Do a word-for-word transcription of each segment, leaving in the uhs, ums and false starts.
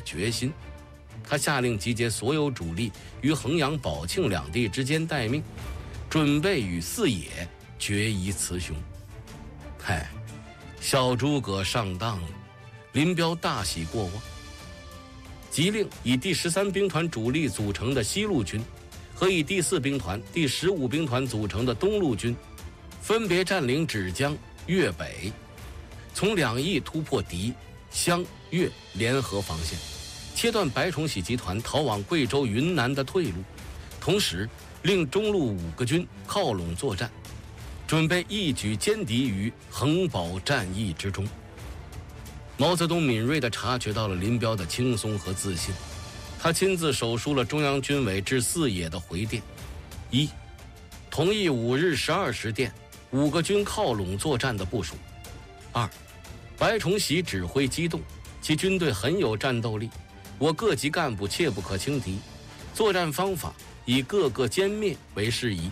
决心。他下令集结所有主力于衡阳、宝庆两地之间待命，准备与四野决一雌雄。嗨，小诸葛上当了，林彪大喜过望，急令以第十三兵团主力组成的西路军和以第四兵团、第十五兵团组成的东路军，分别占领芷江、粤北，从两翼突破敌湘粤联合防线，切断白崇禧集团逃往贵州、云南的退路，同时令中路五个军靠拢作战，准备一举歼敌于衡宝战役之中。毛泽东敏锐地察觉到了林彪的轻松和自信，他亲自手书了中央军委致四野的回电：一、同意五日十二时电五个军靠拢作战的部署；二、白崇禧指挥机动，其军队很有战斗力，我各级干部切不可轻敌，作战方法以各个歼灭为适宜。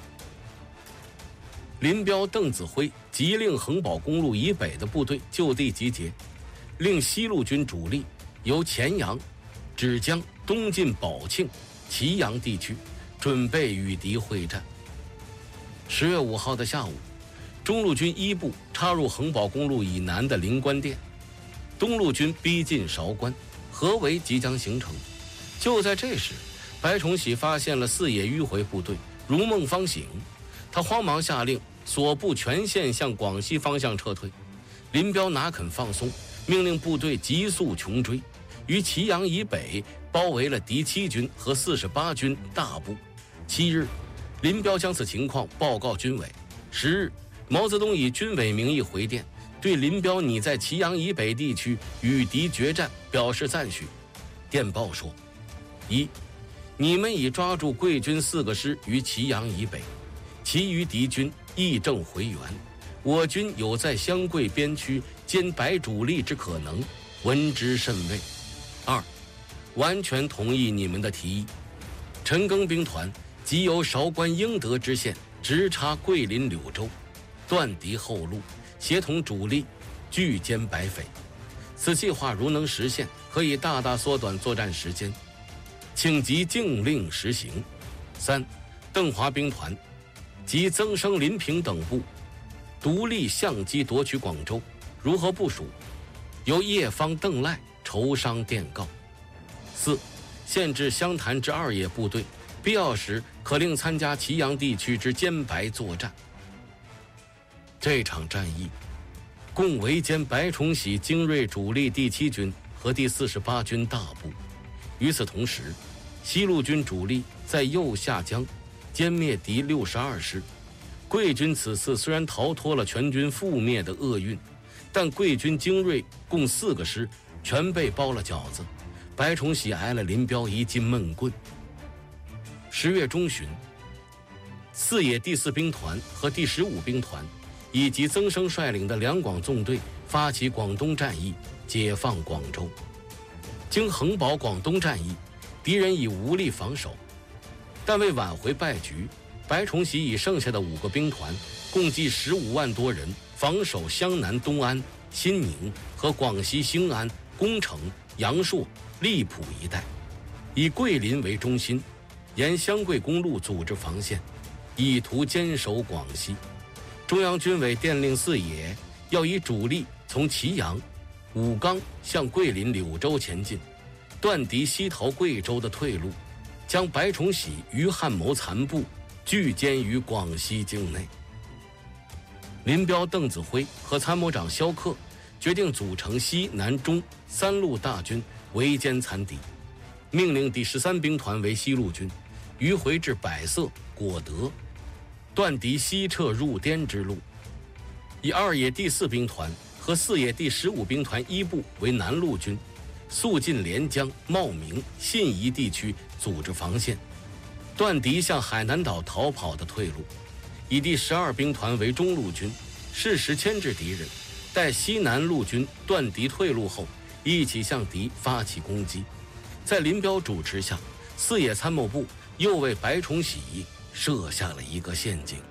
林彪、邓子恢急令衡宝公路以北的部队就地集结，令西路军主力由黔阳、芷江东进宝庆、祁阳地区，准备与敌会战。十月五号的下午，中路军一部插入衡宝公路以南的灵官殿，东路军逼近韶关，合围即将形成。就在这时，白崇禧发现了四野迂回部队，如梦方醒，他慌忙下令所部全线向广西方向撤退。林彪哪肯放松，命令部队急速穷追，于祁阳以北包围了敌七军和四十八军大部。七日，林彪将此情况报告军委。十日，毛泽东以军委名义回电，对林彪你在祁阳以北地区与敌决战表示赞许。电报说：一、你们已抓住贵军四个师于祁阳以北，其余敌军议政回援，我军有在湘桂边区歼白主力之可能，闻之甚慰。二、完全同意你们的提议，陈赓兵团即由韶关英德支线直插桂林柳州，断敌后路，协同主力拒歼白匪。此计划如能实现，可以大大缩短作战时间，请即禁令实行。三、邓华兵团及增生、临平等部独立相机夺取广州，如何部署？由叶方、邓赖筹商电告。四、限制湘潭之二野部队，必要时可令参加祁阳地区之歼白作战。这场战役共围歼白崇禧精锐主力第七军和第四十八军大部。与此同时，西路军主力在右下江歼灭敌六十二师。贵军此次虽然逃脱了全军覆灭的厄运，但贵军精锐共四个师全被包了饺子，白崇禧挨了林彪一记闷棍。十月中旬，四野第四兵团和第十五兵团以及曾生率领的两广纵队发起广东战役，解放广州。经衡宝广东战役，敌人已无力防守，但为挽回败局，白崇禧以剩下的五个兵团，共计十五万多人，防守湘南东安、新宁和广西兴安、恭城、阳朔、荔浦一带，以桂林为中心，沿湘桂公路组织防线，意图坚守广西。中央军委电令四野要以主力从祁阳、武冈向桂林、柳州前进，断敌西逃贵州的退路，将白崇禧、于汉谋残部拒歼于广西境内。林彪、邓子恢和参谋长萧克决定组成西南中三路大军围歼残敌，命令第十三兵团为西路军，迂回至百色、果德，断敌西撤入滇之路；以二野第四兵团和四野第十五兵团一部为南路军，速进连江、茂名、信宜地区组织防线，断敌向海南岛逃跑的退路；以第十二兵团为中路军，适时牵制敌人，待西南路军断敌退路后，一起向敌发起攻击。在林彪主持下，四野参谋部又为白崇禧设下了一个陷阱。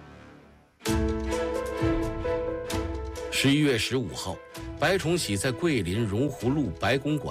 十一月十五号，白崇禧在桂林荣湖路白公馆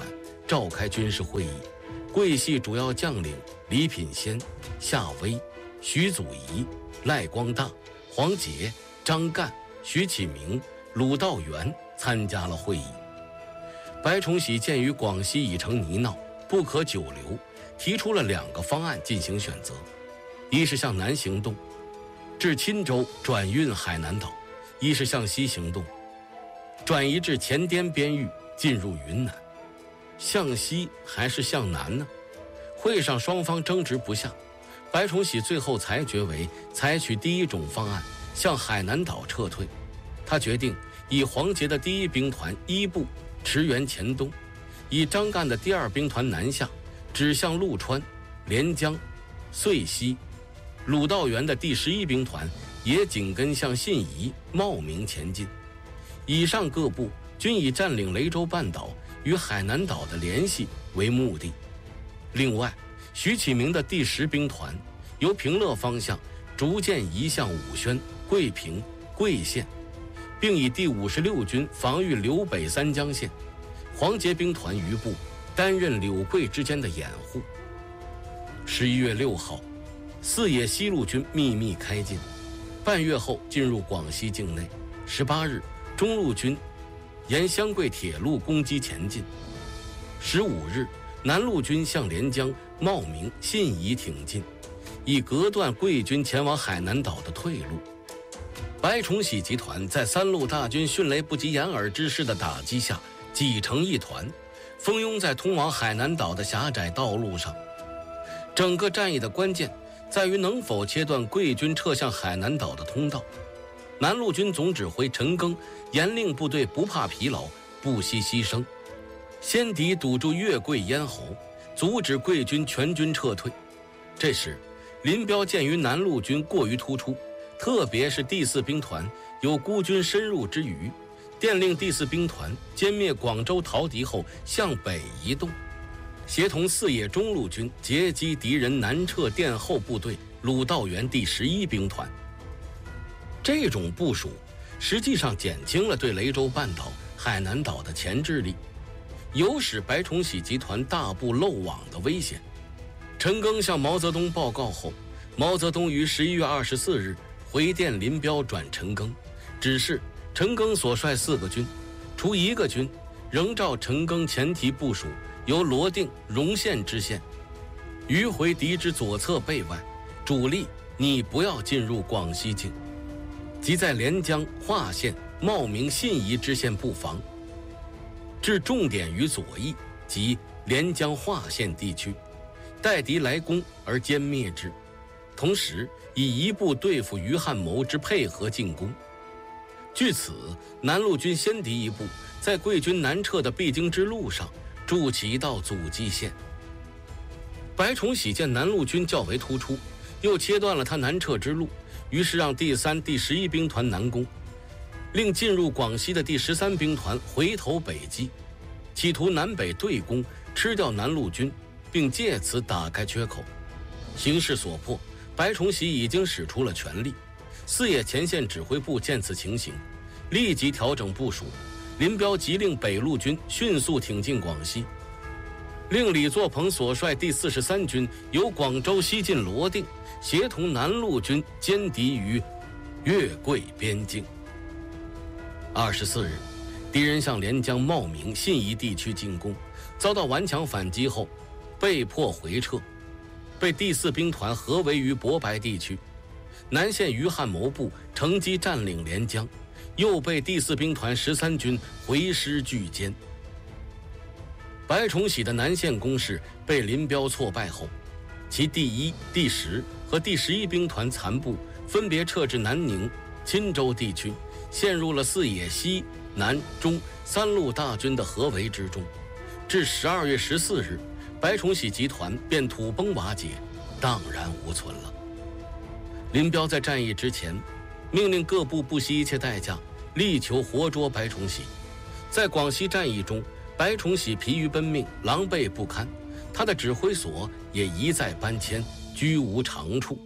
召开军事会议，桂系主要将领李品仙、夏威、徐祖仪、赖光大、黄杰、张干、徐启明、鲁道元参加了会议。白崇禧鉴于广西已成泥淖，不可久留，提出了两个方案进行选择：一是向南行动，至钦州转运海南岛；一是向西行动，转移至黔滇边域，进入云南。向西还是向南呢？会上双方争执不下，白崇禧最后裁决为采取第一种方案，向海南岛撤退。他决定以黄杰的第一兵团一部驰援黔东，以张干的第二兵团南下，指向陆川、连江、遂溪；鲁道元的第十一兵团也紧跟向信宜、茂名前进。以上各部均以占领雷州半岛与海南岛的联系为目的。另外，徐启明的第十兵团由平乐方向逐渐移向武宣、桂平、桂县，并以第五十六军防御柳北三江县。黄杰兵团余部担任柳桂之间的掩护。十一月六号，四野西路军秘密开进，半月后进入广西境内。十八日，中路军沿湘桂铁路攻击前进。十五日，南路军向连江、茂名、信宜挺进，以隔断桂军前往海南岛的退路。白崇禧集团在三路大军迅雷不及掩耳之势的打击下，挤成一团，蜂拥在通往海南岛的狭窄道路上。整个战役的关键在于能否切断桂军撤向海南岛的通道。南路军总指挥陈赓严令部队不怕疲劳，不惜牺牲，先敌堵住粤桂咽喉，阻止桂军全军撤退。这时，林彪鉴于南路军过于突出，特别是第四兵团有孤军深入之余，电令第四兵团歼灭广州逃敌后向北移动，协同四野中路军截击敌人南撤殿后部队鲁道元第十一兵团。这种部署实际上减轻了对雷州半岛、海南岛的钳制力，有使白崇禧集团大部漏网的危险。陈赓向毛泽东报告后，毛泽东于十一月二十四日回电林彪转陈赓，指示陈赓所率四个军，除一个军仍照陈赓前提部署，由罗定、荣县知县，迂回敌之左侧背外，主力你不要进入广西境，即在连江、华县、茂名、信宜知县布防，置重点于左翼及连江、华县地区，待敌来攻而歼灭之，同时以一部对付于汉谋之配合进攻。据此，南路军先敌一部，在桂军南撤的必经之路上筑起一道阻击线。白崇禧见南路军较为突出，又切断了他南撤之路，于是让第三、第十一兵团南攻，令进入广西的第十三兵团回头北击，企图南北对攻，吃掉南路军，并借此打开缺口。形势所迫，白崇禧已经使出了全力。四野前线指挥部见此情形，立即调整部署。林彪急令北路军迅速挺进广西，令李作鹏所率第四十三军由广州西进罗定，协同南路军歼敌于粤桂边境。二十四日，敌人向连江、茂名、信宜地区进攻，遭到顽强反击后，被迫回撤，被第四兵团合围于博白地区。南线于汉谋部乘机占领连江，又被第四兵团十三军回师拒歼。白崇禧的南线攻势被林彪挫败后，其第一、第十和第十一兵团残部分别撤至南宁、钦州地区，陷入了四野西、南、中三路大军的合围之中。至十二月十四日，白崇禧集团便土崩瓦解，荡然无存了。林彪在战役之前命令各部不惜一切代价力求活捉白崇禧。在广西战役中，白崇禧疲于奔命，狼狈不堪，他的指挥所也一再搬迁，居无长处。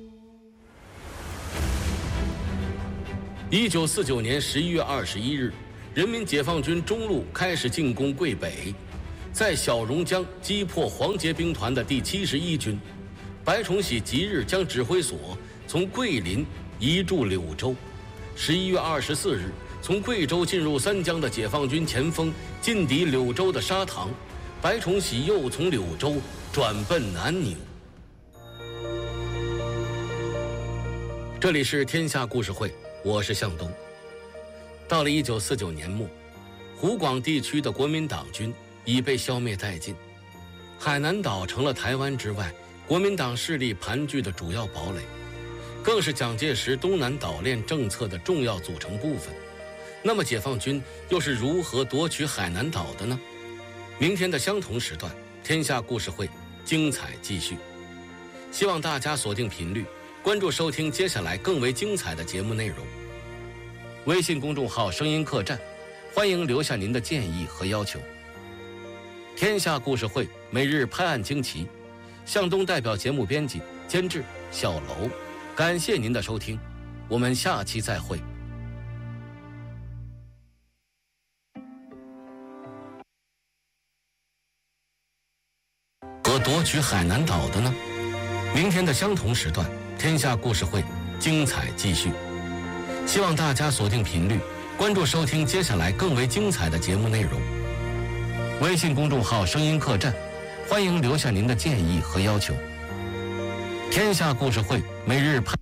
一九四九年十一月二十一日，人民解放军中路开始进攻桂北， 在小榕江击破黄杰兵团的第七十一军，白崇禧即日将指挥所从桂林移驻柳州。十一月二十四日，从贵州进入三江的解放军前锋进抵柳州的沙塘，白崇禧又从柳州转奔南宁。这里是天下故事会，我是向东。到了一九四九年末，湖广地区的国民党军已被消灭殆尽，海南岛成了台湾之外国民党势力盘踞的主要堡垒，更是蒋介石东南岛链政策的重要组成部分。那么解放军又是如何夺取海南岛的呢？明天的相同时段，天下故事会精彩继续，希望大家锁定频率，关注收听接下来更为精彩的节目内容。微信公众号声音客栈，欢迎留下您的建议和要求。天下故事会每日拍案惊奇，向东代表节目编辑监制小楼，感谢您的收听，我们下期再会。和夺取海南岛的呢？明天的相同时段，天下故事会精彩继续，希望大家锁定频率，关注收听接下来更为精彩的节目内容。微信公众号声音客栈，欢迎留下您的建议和要求。天下故事会每日拍